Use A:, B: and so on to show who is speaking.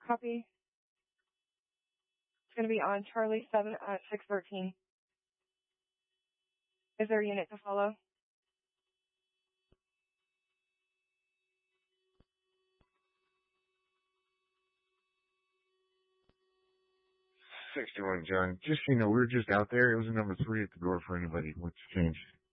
A: Copy. It's going to be on Charlie 7 at 613. Is there a unit to follow?
B: $61, John. Just so you know, we were just out there. It was a number 3 at the door for anybody. What's changed?